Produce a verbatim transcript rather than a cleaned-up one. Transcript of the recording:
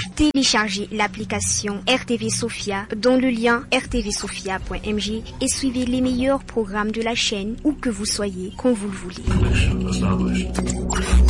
Téléchargez l'application R T V Sofia dans le lien r t v sofia point m g et suivez les meilleurs programmes de la chaîne où que vous soyez, quand vous le voulez.